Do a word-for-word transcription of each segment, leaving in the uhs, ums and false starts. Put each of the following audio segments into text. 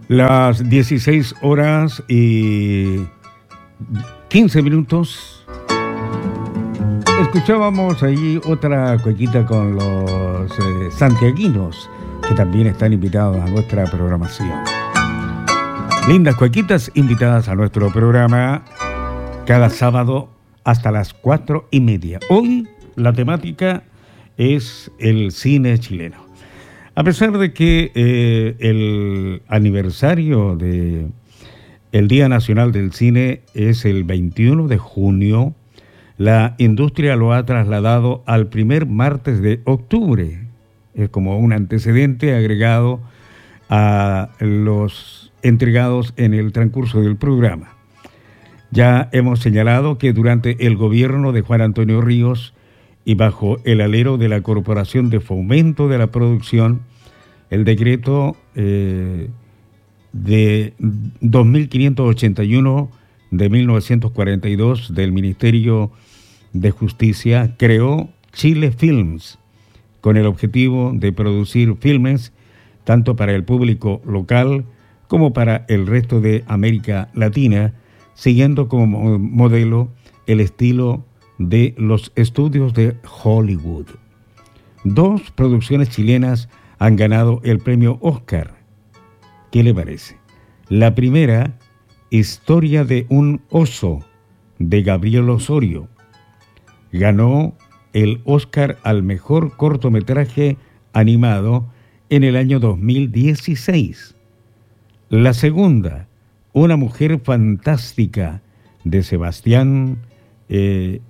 Las dieciséis horas y quince minutos. Escuchábamos ahí otra cuequita con los eh, santiaguinos, que también están invitados a nuestra programación. Lindas cuequitas invitadas a nuestro programa cada sábado hasta las cuatro y media. Hoy la temática es el cine chileno. A pesar de que eh, el aniversario de el Día Nacional del Cine es el veintiuno de junio, la industria lo ha trasladado al primer martes de octubre. Es como un antecedente agregado a los entregados en el transcurso del programa. Ya hemos señalado que durante el gobierno de Juan Antonio Ríos y bajo el alero de la Corporación de Fomento de la Producción, el decreto eh, de dos mil quinientos ochenta y uno de mil novecientos cuarenta y dos del Ministerio de Justicia creó Chile Films con el objetivo de producir filmes tanto para el público local como para el resto de América Latina, siguiendo como modelo el estilo de los estudios de Hollywood. Dos producciones chilenas han ganado el premio Oscar. ¿Qué le parece? La primera, Historia de un oso, de Gabriel Osorio, ganó el Oscar al mejor cortometraje animado en el año dos mil dieciséis. La segunda, Una mujer fantástica, de Sebastián eh,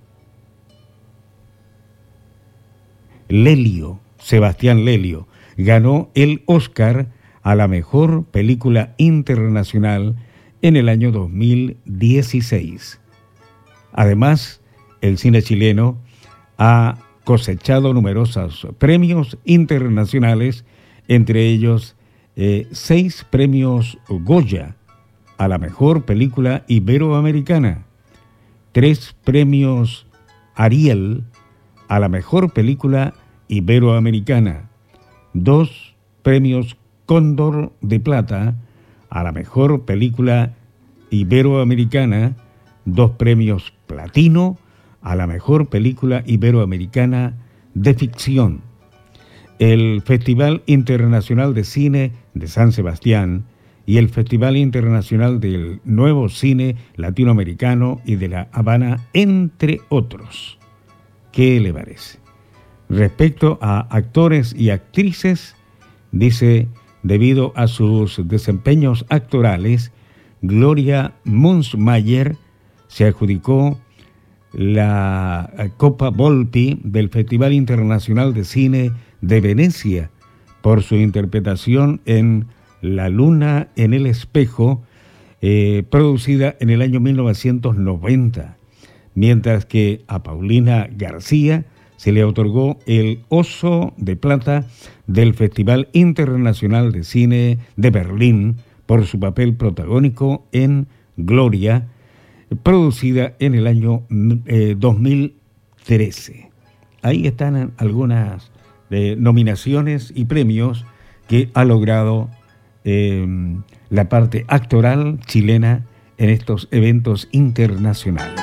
Lelio, Sebastián Lelio, ganó el Oscar a la mejor película internacional en el año dos mil dieciséis. Además, el cine chileno ha cosechado numerosos premios internacionales, entre ellos eh, seis premios Goya a la mejor película iberoamericana, tres premios Ariel a la mejor película iberoamericana, dos premios Cóndor de Plata a la mejor película iberoamericana, dos premios Platino a la mejor película iberoamericana de ficción. El Festival Internacional de Cine de San Sebastián y el Festival Internacional del Nuevo Cine Latinoamericano y de La Habana, entre otros. ¿Qué le parece? Respecto a actores y actrices, dice, debido a sus desempeños actorales, Gloria Munzmayer se adjudicó la Copa Volpi del Festival Internacional de Cine de Venecia por su interpretación en La Luna en el Espejo, eh, producida en el año mil novecientos noventa, mientras que a Paulina García se le otorgó el Oso de Plata del Festival Internacional de Cine de Berlín por su papel protagónico en Gloria, producida en el año eh, dos mil trece. Ahí están algunas eh, nominaciones y premios que ha logrado eh, la parte actoral chilena en estos eventos internacionales.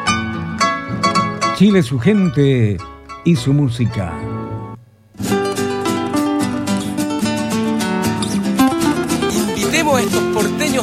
Chile, su gente y su música. Invitemos a estos porteños